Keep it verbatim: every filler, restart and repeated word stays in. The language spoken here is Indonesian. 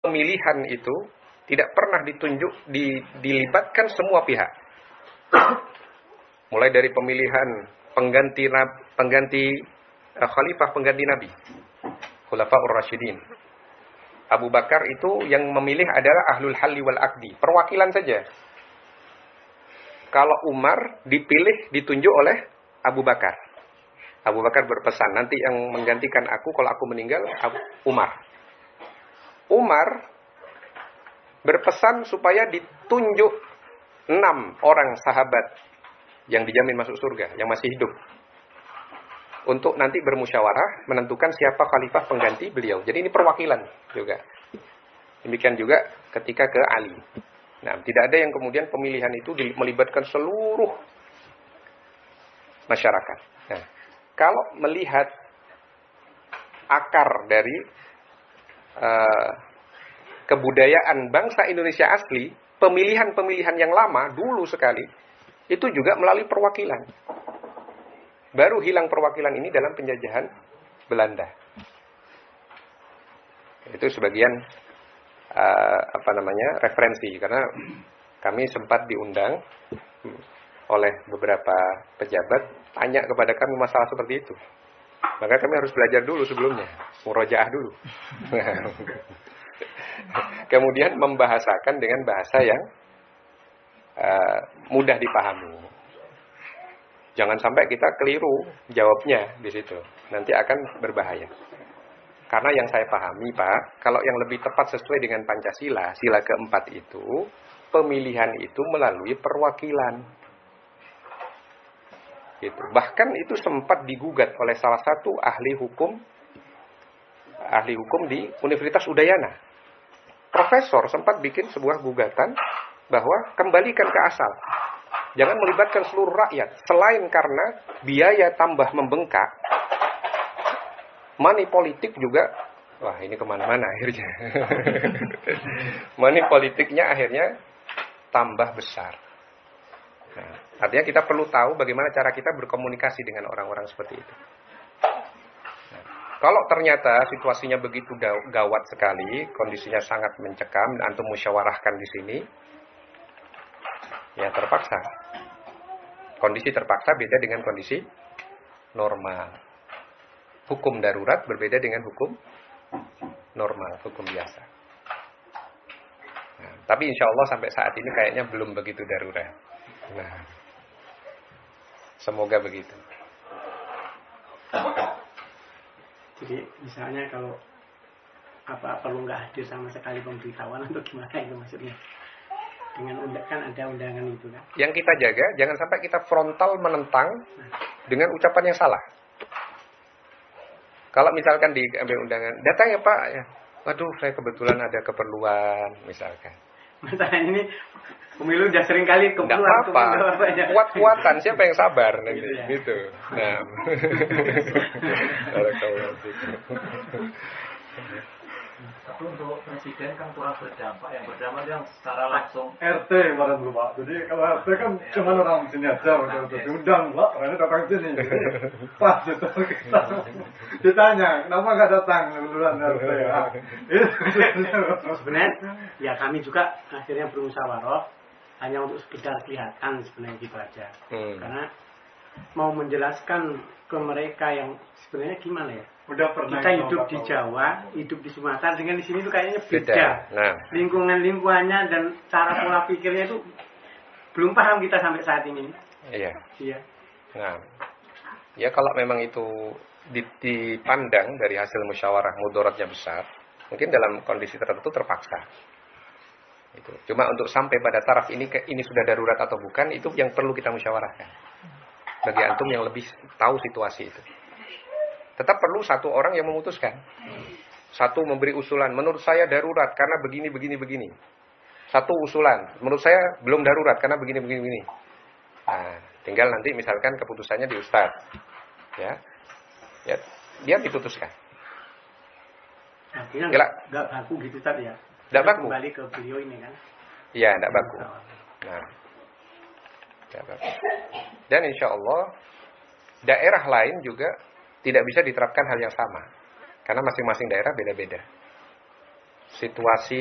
pemilihan itu tidak pernah ditunjuk, di, dilibatkan semua pihak. Mulai dari pemilihan pengganti pengganti uh, khalifah pengganti Nabi, Khulafaur Rasyidin. Abu Bakar itu yang memilih adalah ahlul halli wal aqdi, perwakilan saja. Kalau Umar dipilih, ditunjuk oleh Abu Bakar. Abu Bakar berpesan, nanti yang menggantikan aku kalau aku meninggal, Umar. Umar berpesan supaya ditunjuk enam orang sahabat yang dijamin masuk surga, yang masih hidup, untuk nanti bermusyawarah menentukan siapa khalifah pengganti beliau. Jadi ini perwakilan juga. Demikian juga ketika ke Ali. Nah, tidak ada yang kemudian pemilihan itu melibatkan seluruh masyarakat. Nah, kalau melihat akar dari uh, kebudayaan bangsa Indonesia asli, pemilihan-pemilihan yang lama dulu sekali itu juga melalui perwakilan. Baru hilang perwakilan ini dalam penjajahan Belanda. Itu sebagian uh, apa namanya referensi, karena kami sempat diundang oleh beberapa pejabat tanya kepada kami masalah seperti itu. Maka kami harus belajar dulu sebelumnya, murojaah dulu. Kemudian membahasakan dengan bahasa yang uh, mudah dipahami. Jangan sampai kita keliru jawabnya di situ. Nanti akan berbahaya. Karena yang saya pahami, Pak, kalau yang lebih tepat sesuai dengan Pancasila, sila keempat itu, pemilihan itu melalui perwakilan. Gitu. Bahkan itu sempat digugat oleh salah satu ahli hukum, ahli hukum di Universitas Udayana. Profesor sempat bikin sebuah gugatan bahwa kembalikan ke asal. Jangan melibatkan seluruh rakyat. Selain karena biaya tambah membengkak, money politik juga, wah ini kemana-mana akhirnya. Money politiknya akhirnya tambah besar. Nah, artinya kita perlu tahu bagaimana cara kita berkomunikasi dengan orang-orang seperti itu. Nah, kalau ternyata situasinya begitu gawat sekali, kondisinya sangat mencekam, dan antum musyawarahkan di sini, ya terpaksa. Kondisi terpaksa beda dengan kondisi normal. Hukum darurat berbeda dengan hukum normal, hukum biasa. Nah, tapi insya Allah sampai saat ini kayaknya belum begitu darurat. Nah, semoga begitu. Jadi misalnya kalau apa perlu nggak hadir sama sekali pemberitahuan atau gimana itu maksudnya? Dengan undang kan ada undangan itu kan. Yang kita jaga jangan sampai kita frontal menentang dengan ucapan yang salah. Kalau misalkan diambil undangan, datang ya Pak, ya. Waduh, saya kebetulan ada keperluan, misalkan. Masalah ini pemilu udah sering kali keperluan. Enggak apa-apa. Kuat-kuatan, siapa yang sabar nanti, gitu. Ya? Gitu. Nah. Tapi untuk presiden kan kurang berdampak, yang berdampak yang secara langsung R T kemarin dulu Pak. Jadi kalau R T kan ya, cuma orang sini aja, udah udah diundang Pak, orangnya datang sini. Jadi pas itu kita ditanya, kenapa nggak datang duluan R T? Sebenarnya ya kami juga akhirnya bermusyawarah hanya untuk sekedar kelihatan sebenarnya gitu aja. Hmm. Karena mau menjelaskan ke mereka yang sebenarnya gimana ya? Udah pernah kita hidup di Jawa, hidup di Sumatera, dengan di sini tuh kayaknya beda. Nah. Lingkungan-lingkungannya dan cara pola pikirnya itu belum paham kita sampai saat ini. Iya. Iya. Nah, ya kalau memang itu dipandang dari hasil musyawarah mudaratnya besar, mungkin dalam kondisi tertentu terpaksa. Itu. Cuma untuk sampai pada taraf ini ini sudah darurat atau bukan, itu yang perlu kita musyawarahkan. Bagi antum yang lebih tahu situasi itu. Tetap perlu satu orang yang memutuskan. Satu memberi usulan, menurut saya darurat karena begini, begini, begini. Satu usulan, menurut saya belum darurat karena begini, begini, begini. Nah, tinggal nanti misalkan keputusannya di ustadz. Ya, ya dia diputuskan. Artinya nggak baku gitu tadi ya? Nggak baku. Kembali ke beliau ini kan? Iya, nggak baku. Nah, nggak baku. Dan insya Allah daerah lain juga tidak bisa diterapkan hal yang sama. Karena masing-masing daerah beda-beda. situasi